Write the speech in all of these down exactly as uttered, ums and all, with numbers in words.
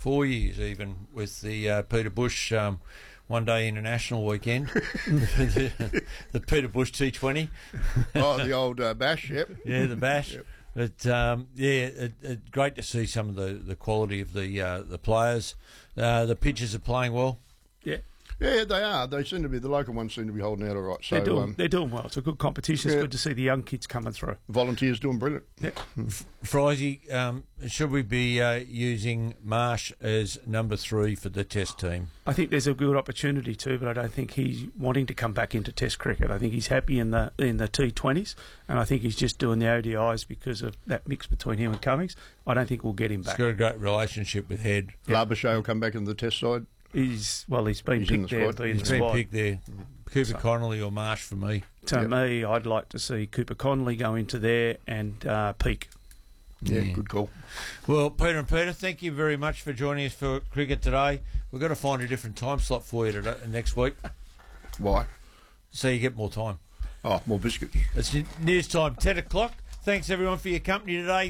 four years even, with the uh, Peter Bush um, One Day International Weekend, the, the Peter Bush T twenty. Oh, the old uh, bash, yep. Yeah, the bash. Yep. But um, yeah, it, it, great to see some of the, the quality of the uh, the players. Uh, the pitchers are playing well. Yeah. Yeah, they are. They seem to be, the local ones seem to be holding out all right. So, they're, doing, um, they're doing well. It's a good competition. It's yeah. good to see the young kids coming through. Volunteers doing brilliant. Yeah. Frizy, um, should we be uh, using Marsh as number three for the Test team? I think there's a good opportunity too, but I don't think he's wanting to come back into Test cricket. I think he's happy in the in the T twenties, and I think he's just doing the O D Is because of that mix between him and Cummings. I don't think we'll get him back. He's got a great relationship with Head. Yep. Labuschagne will come back in the Test side. He's well. He's been He's picked the there. squad. He's He's been the picked there. Cooper So- Connolly or Marsh for me. To Yep. me, I'd like to see Cooper Connolly go into there and uh, peak. Yeah, Yeah. good call. Well, Peter and Peter, thank you very much for joining us for cricket today. We've got to find a different time slot for you today, next week, Why? so you get more time. Oh, more biscuits. It's news time, ten o'clock. Thanks everyone for your company today.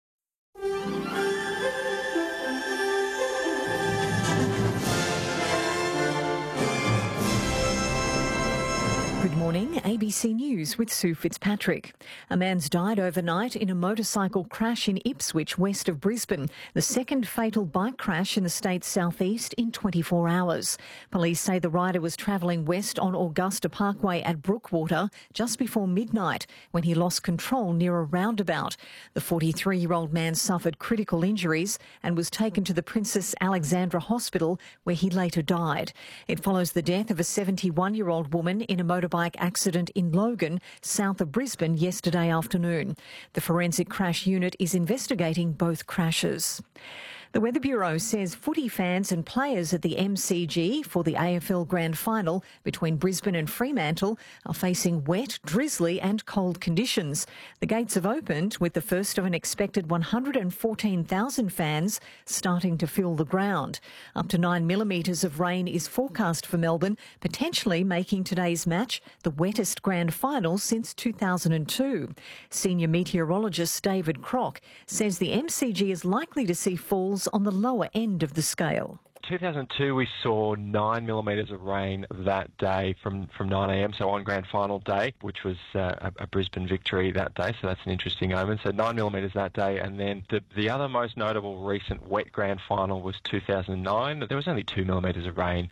Good morning, A B C News with Sue Fitzpatrick. A man's died overnight in a motorcycle crash in Ipswich, west of Brisbane, the second fatal bike crash in the state's southeast in twenty-four hours. Police say the rider was travelling west on Augusta Parkway at Brookwater just before midnight when he lost control near a roundabout. The forty-three-year-old man suffered critical injuries and was taken to the Princess Alexandra Hospital where he later died. It follows the death of a seventy-one-year-old woman in a motorbike accident in Logan, south of Brisbane, yesterday afternoon. The Forensic Crash Unit is investigating both crashes. The Weather Bureau says footy fans and players at the M C G for the A F L Grand Final between Brisbane and Fremantle are facing wet, drizzly and cold conditions. The gates have opened with the first of an expected one hundred fourteen thousand fans starting to fill the ground. Up to nine millimetres of rain is forecast for Melbourne, potentially making today's match the wettest Grand Final since two thousand two. Senior meteorologist David Crock says the M C G is likely to see falls on the lower end of the scale. two thousand two, we saw nine millimetres of rain that day from, from nine a m, so on Grand Final day, which was uh, a, a Brisbane victory that day, so that's an interesting omen. So nine millimetres that day, and then the, the other most notable recent wet Grand Final was two thousand nine. There was only two millimetres of rain.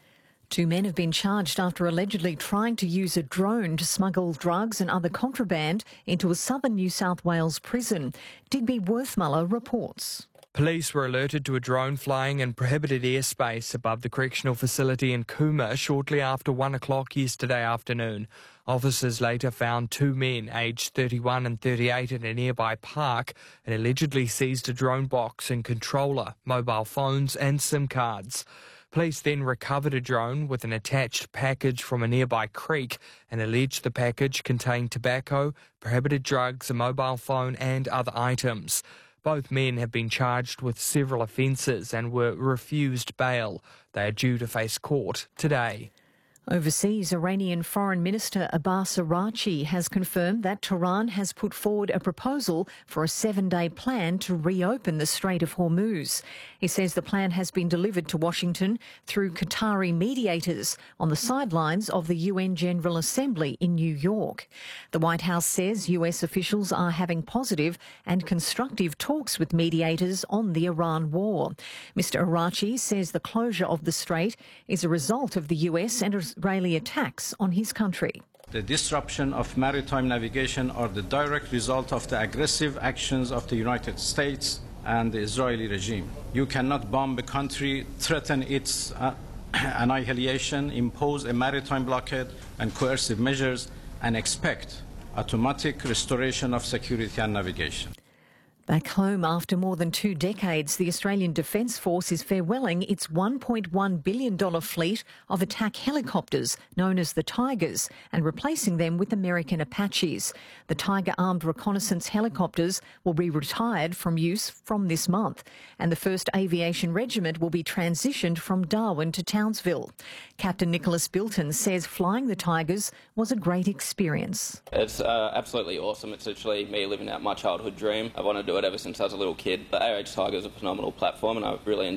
Two men have been charged after allegedly trying to use a drone to smuggle drugs and other contraband into a southern New South Wales prison. Digby Worthmuller reports. Police were alerted to a drone flying in prohibited airspace above the correctional facility in Cooma shortly after one o'clock yesterday afternoon. Officers later found two men aged thirty-one and thirty-eight in a nearby park and allegedly seized a drone box and controller, mobile phones and SIM cards. Police then recovered a drone with an attached package from a nearby creek and alleged the package contained tobacco, prohibited drugs, a mobile phone and other items. Both men have been charged with several offences and were refused bail. They are due to face court today. Overseas, Iranian Foreign Minister Abbas Araghchi has confirmed that Tehran has put forward a proposal for a seven-day plan to reopen the Strait of Hormuz. He says the plan has been delivered to Washington through Qatari mediators on the sidelines of the U N General Assembly in New York. The White House says U S officials are having positive and constructive talks with mediators on the Iran war. Mister Araghchi says the closure of the strait is a result of the U S and Israeli attacks on his country. The disruption of maritime navigation are the direct result of the aggressive actions of the United States and the Israeli regime. You cannot bomb a country, threaten its uh, annihilation, impose a maritime blockade and coercive measures, and expect automatic restoration of security and navigation. Back home, after more than two decades, the Australian Defence Force is farewelling its one point one billion dollars fleet of attack helicopters, known as the Tigers, and replacing them with American Apaches. The Tiger armed reconnaissance helicopters will be retired from use from this month, and the first Aviation Regiment will be transitioned from Darwin to Townsville. Captain Nicholas Bilton says flying the Tigers was a great experience. It's uh, absolutely awesome. It's literally me living out my childhood dream. I wanted to do it ever since I was a little kid. The A H Tiger is a phenomenal platform and I really enjoyed